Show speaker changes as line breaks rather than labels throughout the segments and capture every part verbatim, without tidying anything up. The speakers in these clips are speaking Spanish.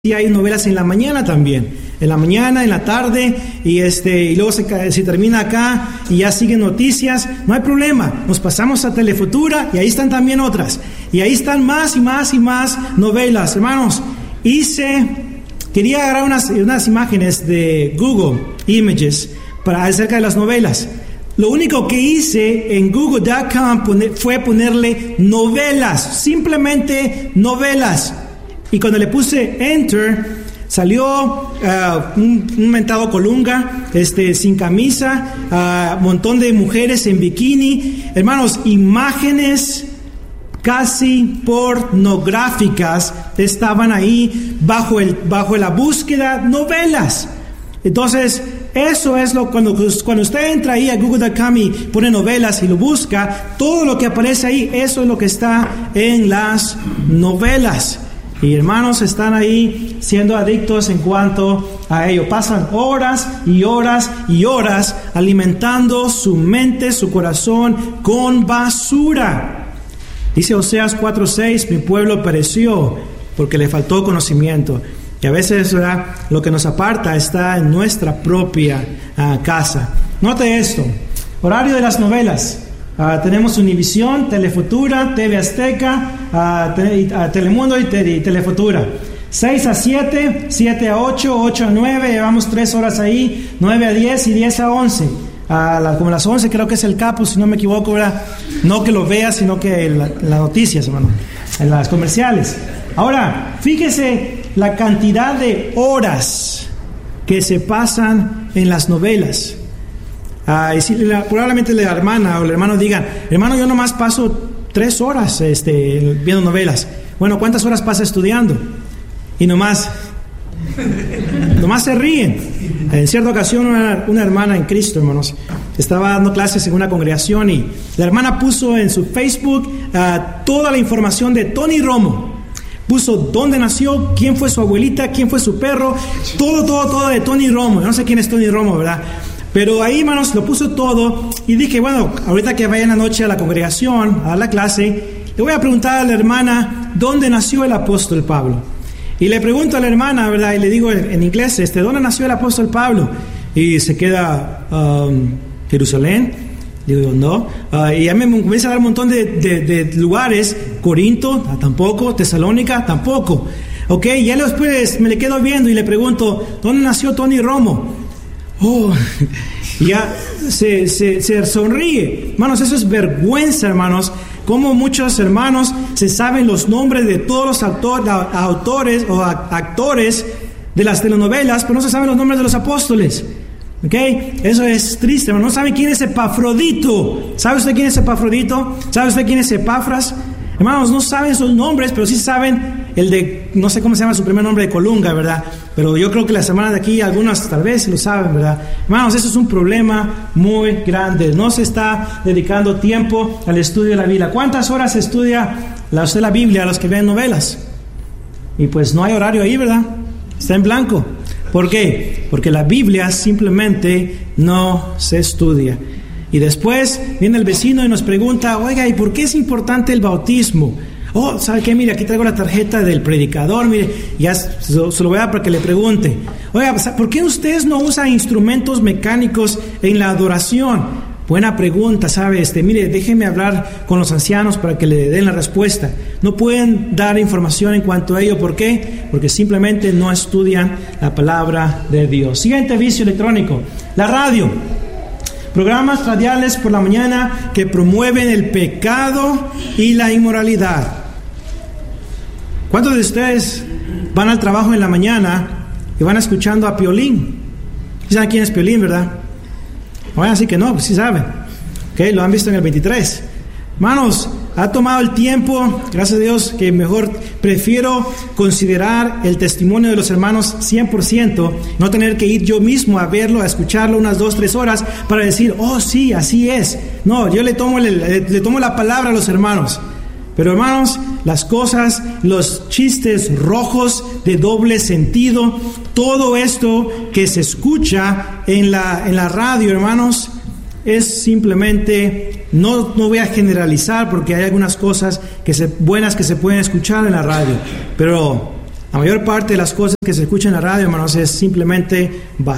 Y hay novelas en la mañana también, en la mañana, en la tarde, y este y luego se, se termina acá y ya siguen noticias. No hay problema, nos pasamos a Telefutura y ahí están también otras, y ahí están más y más y más novelas. Hermanos, hice, quería agarrar unas, unas imágenes de Google Images para acerca de las novelas. Lo único que hice en google punto com fue ponerle novelas, simplemente novelas. Y cuando le puse Enter, salió uh, un, un mentado Colunga, este, sin camisa, un uh, montón de mujeres en bikini. Hermanos, imágenes casi pornográficas estaban ahí bajo, el, bajo la búsqueda novelas. Entonces, eso es lo cuando, cuando usted entra ahí a google punto com y pone novelas y lo busca, todo lo que aparece ahí, eso es lo que está en las novelas. Y hermanos, están ahí siendo adictos en cuanto a ello. Pasan horas y horas y horas alimentando su mente, su corazón con basura. Dice Oseas cuatro seis, mi pueblo pereció porque le faltó conocimiento. Y a veces, ¿verdad?, lo que nos aparta está en nuestra propia uh, casa. Note esto, horario de las novelas. Uh, tenemos Univisión, Telefutura, T V Azteca, uh, te, uh, Telemundo y, te, y Telefutura. seis a siete, siete a ocho, ocho a nueve, llevamos tres horas ahí, nueve a diez y diez a once. Uh, la, como las once creo que es el capo, si no me equivoco, ¿verdad? No que lo veas, sino que las la noticias, hermano, en las comerciales. Ahora, fíjese la cantidad de horas que se pasan en las novelas. Uh, y si la, probablemente la hermana o el hermano digan, hermano, yo nomás paso tres horas este, viendo novelas. Bueno, ¿cuántas horas pasa estudiando? Y nomás, nomás se ríen. En cierta ocasión una, una hermana en Cristo, hermanos, estaba dando clases en una congregación y la hermana puso en su Facebook uh, toda la información de Tony Romo. Puso dónde nació, quién fue su abuelita, quién fue su perro, todo, todo, todo de Tony Romo. Yo no sé quién es Tony Romo, ¿verdad? Pero ahí, hermanos, lo puso todo y dije, bueno, ahorita que vaya en la noche a la congregación, a la clase, le voy a preguntar a la hermana dónde nació el apóstol Pablo. Y le pregunto a la hermana, ¿verdad? Y le digo en, en inglés, este, ¿dónde nació el apóstol Pablo? Y se queda, um, Jerusalén. Digo, no. Uh, y ya me comienza a dar un montón de, de, de lugares. Corinto, tampoco. Tesalónica, tampoco. Ok, y ya después me le quedo viendo y le pregunto, ¿dónde nació Tony Romo? Oh, ya se, se, se sonríe. Hermanos, eso es vergüenza, hermanos. Como muchos hermanos se saben los nombres de todos los autor, autores o actores de las telenovelas, pero no se saben los nombres de los apóstoles. ¿Ok? Eso es triste, hermano. No saben quién es Epafrodito. ¿Sabe usted quién es Epafrodito? ¿Sabe usted quién es Epafras? Hermanos, no saben sus nombres, pero sí saben el de, no sé cómo se llama su primer nombre de Colunga, ¿verdad? Pero yo creo que las hermanas de aquí, algunas tal vez lo saben, ¿verdad? Hermanos, eso es un problema muy grande. No se está dedicando tiempo al estudio de la Biblia. ¿Cuántas horas estudia la, usted la Biblia a los que ven novelas? Y pues no hay horario ahí, ¿verdad? Está en blanco. ¿Por qué? Porque la Biblia simplemente no se estudia. Y después viene el vecino y nos pregunta, oiga, ¿y por qué es importante el bautismo? Oh, ¿sabe qué? Mire, aquí traigo la tarjeta del predicador, mire, ya se lo voy a dar para que le pregunte. Oiga, ¿por qué ustedes no usan instrumentos mecánicos en la adoración? Buena pregunta, ¿sabe? Este, mire, déjeme hablar con los ancianos para que le den la respuesta. No pueden dar información en cuanto a ello. ¿Por qué? Porque simplemente no estudian la palabra de Dios. Siguiente vicio electrónico, la radio. Programas radiales por la mañana que promueven el pecado y la inmoralidad. ¿Cuántos de ustedes van al trabajo en la mañana y van escuchando a Piolín? ¿Saben quién es Piolín, verdad? Bueno, así que no, pues sí saben. Okay, lo han visto en el veintitrés. Hermanos, ha tomado el tiempo, gracias a Dios, que mejor prefiero considerar el testimonio de los hermanos cien por ciento, no tener que ir yo mismo a verlo, a escucharlo unas dos, tres horas para decir, oh sí, así es. No, yo le tomo, le, le tomo la palabra a los hermanos. Pero hermanos, las cosas, los chistes rojos de doble sentido, todo esto que se escucha en la, en la radio, hermanos, es simplemente, no, no voy a generalizar porque hay algunas cosas que se, buenas que se pueden escuchar en la radio, pero La mayor parte de las cosas que se escuchan en la radio, hermanos, es simplemente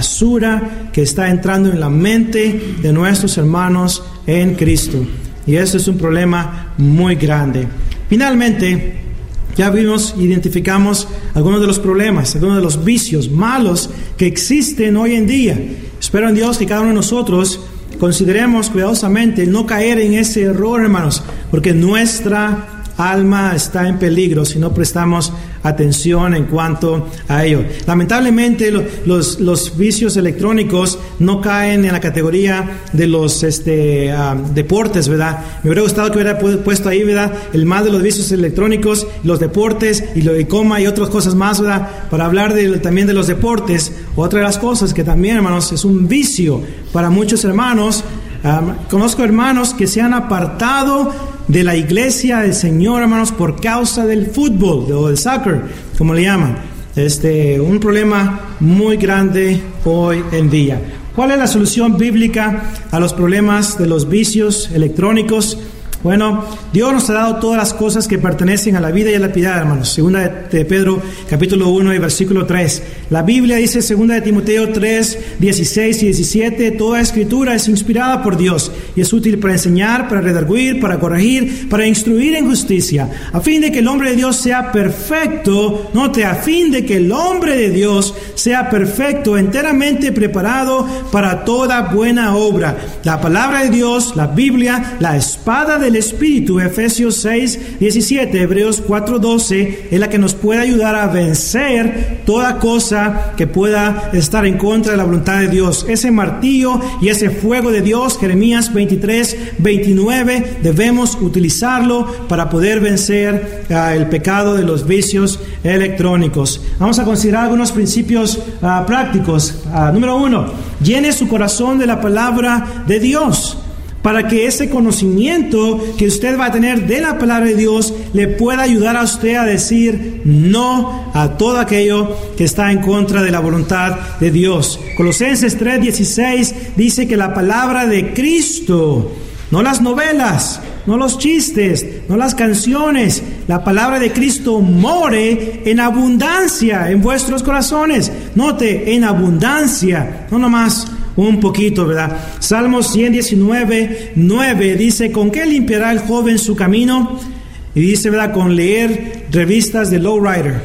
basura que está entrando en la mente de nuestros hermanos en Cristo. Y eso es un problema muy grande. Finalmente, ya vimos, identificamos algunos de los problemas, algunos de los vicios malos que existen hoy en día. Espero en Dios que cada uno de nosotros consideremos cuidadosamente no caer en ese error, hermanos, porque nuestra alma está en peligro si no prestamos atención en cuanto a ello. Lamentablemente lo, los, los vicios electrónicos no caen en la categoría de los este, uh, deportes, ¿verdad? Me hubiera gustado que hubiera puesto ahí, ¿verdad? El mal de los vicios electrónicos, los deportes y lo de coma y otras cosas más, ¿verdad? Para hablar de, también de los deportes. Otra de las cosas que también, hermanos, es un vicio para muchos hermanos. Um, conozco hermanos que se han apartado de la iglesia del Señor, hermanos, por causa del fútbol o del soccer, como le llaman. Este, un problema muy grande hoy en día. ¿Cuál es la solución bíblica a los problemas de los vicios electrónicos? Bueno, Dios nos ha dado todas las cosas que pertenecen a la vida y a la piedad, hermanos. Segunda de Pedro, capítulo uno y versículo tres. La Biblia dice, segunda de Timoteo tres, dieciséis y diecisiete, toda escritura es inspirada por Dios y es útil para enseñar, para redarguir, para corregir, para instruir en justicia, a fin de que el hombre de Dios sea perfecto, note, a fin de que el hombre de Dios sea perfecto, enteramente preparado para toda buena obra. La palabra de Dios, la Biblia, la espada de el Espíritu, Efesios seis, diecisiete, Hebreos cuatro, doce, es la que nos puede ayudar a vencer toda cosa que pueda estar en contra de la voluntad de Dios. Ese martillo y ese fuego de Dios, Jeremías veintitrés, veintinueve, debemos utilizarlo para poder vencer uh, el pecado de los vicios electrónicos. Vamos a considerar algunos principios uh, prácticos. Uh, número uno, llene su corazón de la palabra de Dios, para que ese conocimiento que usted va a tener de la palabra de Dios le pueda ayudar a usted a decir no a todo aquello que está en contra de la voluntad de Dios. Colosenses tres, dieciséis dice que la palabra de Cristo, no las novelas, no los chistes, no las canciones, la palabra de Cristo more en abundancia en vuestros corazones. Note, en abundancia, no nomás un poquito, ¿verdad? Salmos ciento diecinueve, nueve dice, ¿con qué limpiará el joven su camino? Y dice, ¿verdad? Con leer revistas de lowrider.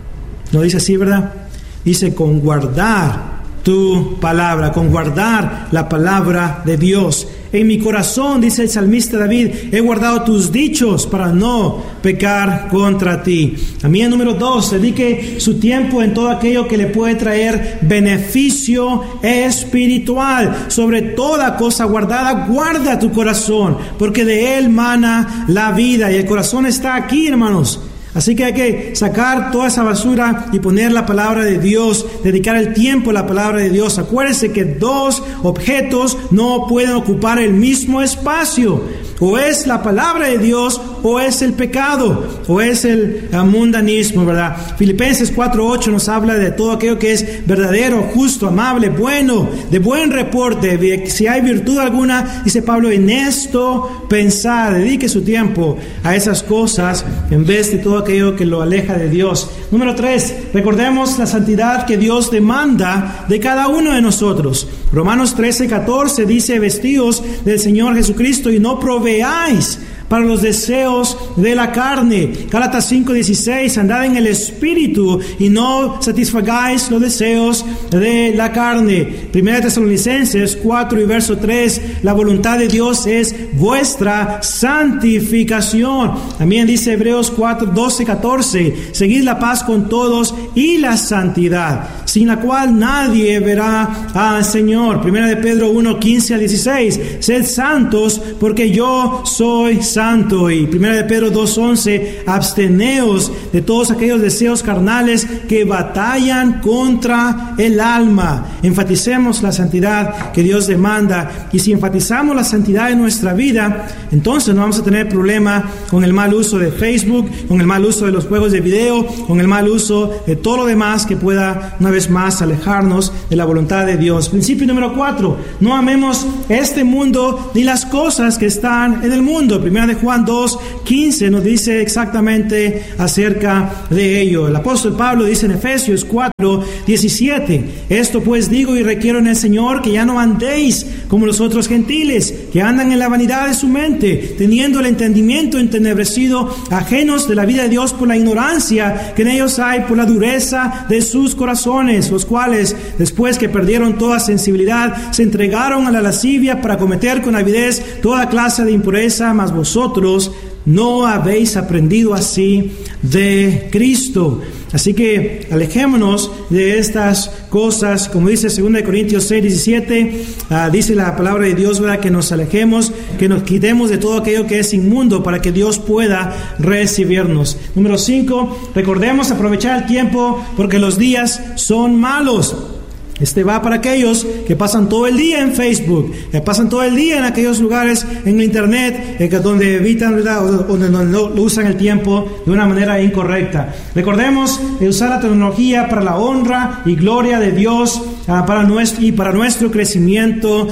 No dice así, ¿verdad? Dice, con guardar tu palabra, con guardar la palabra de Dios. En mi corazón, dice el salmista David, he guardado tus dichos para no pecar contra ti. También número dos, dedique su tiempo en todo aquello que le puede traer beneficio espiritual. Sobre toda cosa guardada, guarda tu corazón, porque de él mana la vida. Y el corazón está aquí, hermanos. Así que hay que sacar toda esa basura y poner la palabra de Dios, dedicar el tiempo a la palabra de Dios. Acuérdense que dos objetos no pueden ocupar el mismo espacio. O es la palabra de Dios, o es el pecado, o es el mundanismo, ¿verdad? Filipenses cuatro, ocho nos habla de todo aquello que es verdadero, justo, amable, bueno, de buen reporte. Si hay virtud alguna, dice Pablo, en esto pensad, dedique su tiempo a esas cosas en vez de todo aquello que lo aleja de Dios. Número tres, recordemos la santidad que Dios demanda de cada uno de nosotros. Romanos trece, catorce dice, vestíos del Señor Jesucristo y no proveáis para los deseos de la carne. Gálatas cinco, dieciséis, andad en el Espíritu y no satisfagáis los deseos de la carne. Primera de Tesalonicenses cuatro y verso tres, la voluntad de Dios es vuestra santificación. También dice Hebreos cuatro, doce, catorce, seguid la paz con todos y la santidad, sin la cual nadie verá al Señor. Primera de Pedro uno, quince a dieciséis, sed santos porque yo soy santo. Y primera de Pedro dos, once, absteneos de todos aquellos deseos carnales que batallan contra el alma. Enfaticemos la santidad que Dios demanda, y si enfatizamos la santidad en nuestra vida, entonces no vamos a tener problema con el mal uso de Facebook, con el mal uso de los juegos de video, con el mal uso de todo lo demás que pueda una vez vez más alejarnos de la voluntad de Dios. Principio número cuatro, no amemos este mundo ni las cosas que están en el mundo. Primera de Juan dos quince nos dice exactamente acerca de ello. El apóstol Pablo dice en Efesios cuatro diecisiete, esto pues digo y requiero en el Señor que ya no andéis como los otros gentiles, que andan en la vanidad de su mente, teniendo el entendimiento entenebrecido, ajenos de la vida de Dios por la ignorancia que en ellos hay, por la dureza de sus corazones, los cuales, después que perdieron toda sensibilidad, se entregaron a la lascivia para cometer con avidez toda clase de impureza, mas vosotros no habéis aprendido así de Cristo. Así que alejémonos de estas cosas, como dice segunda de Corintios seis diecisiete, uh, dice la palabra de Dios, ¿verdad? Que nos alejemos, que nos quitemos de todo aquello que es inmundo para que Dios pueda recibirnos. Número cinco, recordemos aprovechar el tiempo porque los días son malos. Este va para aquellos que pasan todo el día en Facebook, que pasan todo el día en aquellos lugares en el Internet, eh, donde evitan, ¿verdad? O donde no, no usan el tiempo de una manera incorrecta. Recordemos eh, usar la tecnología para la honra y gloria de Dios, ah, para nuestro, y para nuestro crecimiento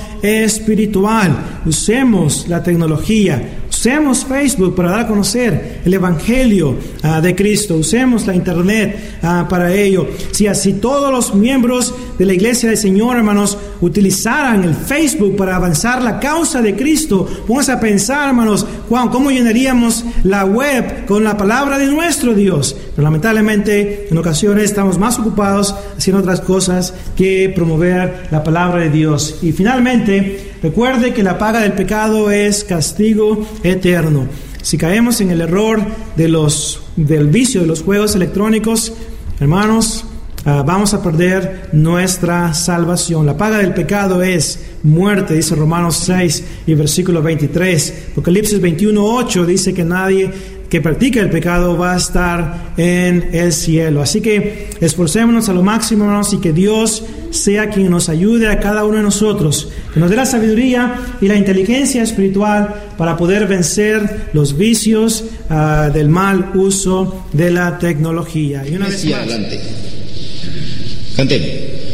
espiritual. Usemos la tecnología. Usemos Facebook para dar a conocer el Evangelio uh, de Cristo. Usemos la Internet uh, para ello. Si así todos los miembros de la Iglesia del Señor, hermanos, utilizaran el Facebook para avanzar la causa de Cristo, vamos a pensar, hermanos, Juan, ¿cómo llenaríamos la web con la palabra de nuestro Dios? Pero lamentablemente, en ocasiones estamos más ocupados haciendo otras cosas que promover la palabra de Dios. Y finalmente, recuerde que la paga del pecado es castigo eterno. Si caemos en el error de los, del vicio de los juegos electrónicos, hermanos, uh, vamos a perder nuestra salvación. La paga del pecado es muerte, dice Romanos seis y versículo veintitrés. Apocalipsis veintiuno ocho dice que nadie que practica el pecado va a estar en el cielo. Así que esforcémonos a lo máximo, hermanos, y que Dios sea quien nos ayude a cada uno de nosotros, que nos dé la sabiduría y la inteligencia espiritual para poder vencer los vicios uh, del mal uso de la tecnología. Y una vez más,
adelante. Cantemos.